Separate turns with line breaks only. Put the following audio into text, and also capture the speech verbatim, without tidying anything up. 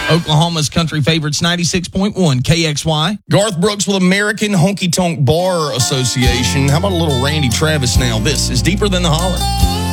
Oklahoma's country favorites, ninety-six point one K X Y. Garth Brooks with American Honky Tonk Bar Association. How about a little Randy Travis now? This is Deeper Than the Holler.